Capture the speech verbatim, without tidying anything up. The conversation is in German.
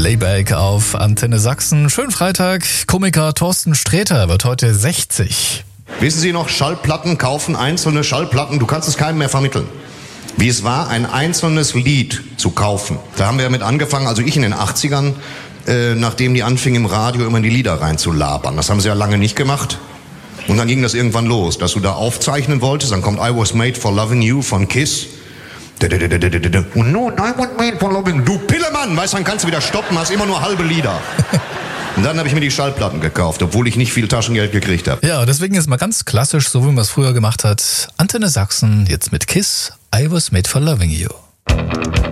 Playback auf Antenne Sachsen. Schönen Freitag. Komiker Thorsten Sträter wird heute sechzig. Wissen Sie noch, Schallplatten kaufen, einzelne Schallplatten, du kannst es keinem mehr vermitteln. Wie es war, ein einzelnes Lied zu kaufen. Da haben wir damit angefangen, also ich in den achtzigern, äh, nachdem die anfingen im Radio immer in die Lieder reinzulabern. Das haben sie ja lange nicht gemacht. Und dann ging das irgendwann los, dass du da aufzeichnen wolltest, dann kommt I Was Made for Loving You von Kiss. Und nun I Was Made for Loving You. Du Pillemann, weißt du, dann kannst du wieder stoppen, hast immer nur halbe Lieder. Und dann habe ich mir die Schallplatten gekauft, obwohl ich nicht viel Taschengeld gekriegt habe. Ja, deswegen ist mal ganz klassisch, so wie man es früher gemacht hat. Antenne Sachsen, jetzt mit Kiss, I Was Made for Loving You.